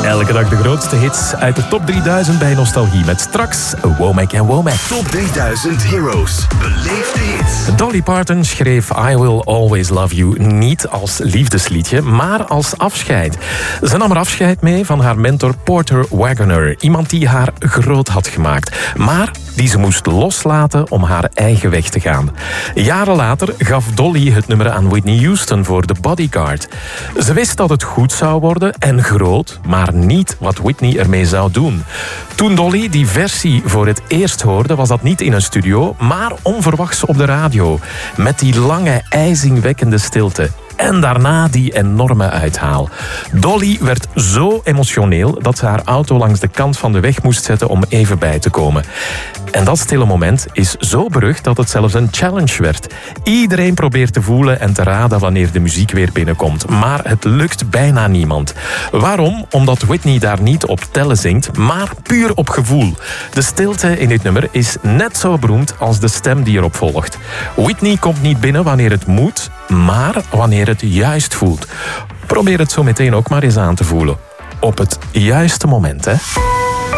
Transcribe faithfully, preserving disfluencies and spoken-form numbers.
Elke dag de grootste hits uit de top drieduizend bij Nostalgie. Met straks Womack en Womack. Top drieduizend Heroes. Beleef de hits. Dolly Parton schreef I Will Always Love You niet als liefdesliedje, maar als afscheid. Ze nam er afscheid mee van haar mentor Porter Wagoner. Iemand die haar groot had gemaakt. Maar die ze moest loslaten om haar eigen weg te gaan. Jaren later gaf Dolly het nummer aan Whitney Houston voor The Bodyguard. Ze wist dat het goed zou worden en groot, maar niet wat Whitney ermee zou doen. Toen Dolly die versie voor het eerst hoorde, was dat niet in een studio, maar onverwachts op de radio. Met die lange, ijzingwekkende stilte. En daarna die enorme uithaal. Dolly werd zo emotioneel dat ze haar auto langs de kant van de weg moest zetten om even bij te komen. En dat stille moment is zo berucht dat het zelfs een challenge werd. Iedereen probeert te voelen en te raden wanneer de muziek weer binnenkomt. Maar het lukt bijna niemand. Waarom? Omdat Whitney daar niet op tellen zingt, maar puur op gevoel. De stilte in dit nummer is net zo beroemd als de stem die erop volgt. Whitney komt niet binnen wanneer het moet, maar wanneer het juist voelt. Probeer het zo meteen ook maar eens aan te voelen. Op het juiste moment, hè?